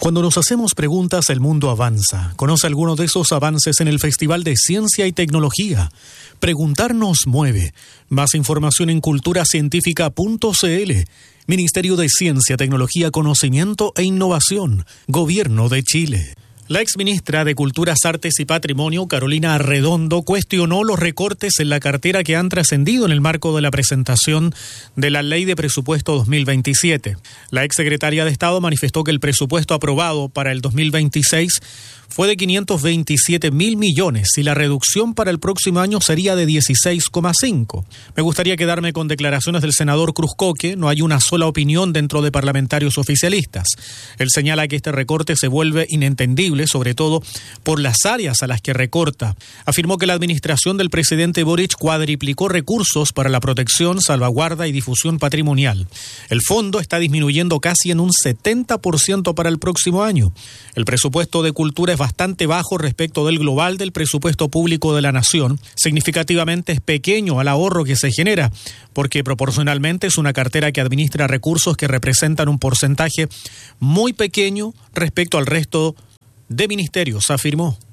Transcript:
Cuando nos hacemos preguntas, el mundo avanza. Conoce algunos de esos avances en el Festival de Ciencia y Tecnología. Preguntar nos mueve. Más información en culturacientífica.cl. Ministerio de Ciencia, Tecnología, Conocimiento e Innovación. Gobierno de Chile. La exministra de Culturas, Artes y Patrimonio, Carolina Arredondo, cuestionó los recortes en la cartera que han trascendido en el marco de la presentación de la Ley de Presupuesto 2027. La exsecretaria de Estado manifestó que el presupuesto aprobado para el 2026 fue de 527.000 millones y la reducción para el próximo año sería de 16,5. Me gustaría quedarme con declaraciones del senador Cruzcoque. No hay una sola opinión dentro de parlamentarios oficialistas. Él señala que este recorte se vuelve inentendible, sobre todo por las áreas a las que recorta. Afirmó que la administración del presidente Boric cuadriplicó recursos para la protección, salvaguarda y difusión patrimonial. El fondo está disminuyendo casi en un 70% para el próximo año. El presupuesto de cultura es bastante bajo respecto del global del presupuesto público de la nación. Significativamente es pequeño al ahorro que se genera, porque proporcionalmente es una cartera que administra recursos que representan un porcentaje muy pequeño respecto al resto de ministerios, afirmó.